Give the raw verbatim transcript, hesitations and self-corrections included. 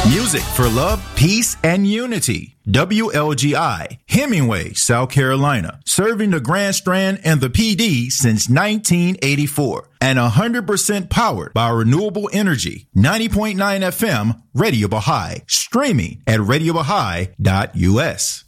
Music for love, peace, and unity. W L G I, Hemingway, South Carolina, serving the Grand Strand and the P D since nineteen eighty-four. And one hundred percent powered by renewable energy. ninety point nine F M, Radio Baha'i, streaming at radio baha'i dot u s.